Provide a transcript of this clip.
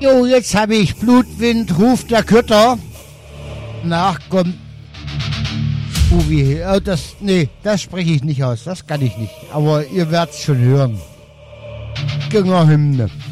Jo, jetzt habe ich Blutwind, ruft der Kötter. Nach kommt Uwe. Das spreche ich nicht aus. Das kann ich nicht. Aber ihr werdet es schon hören. Gängerhymne.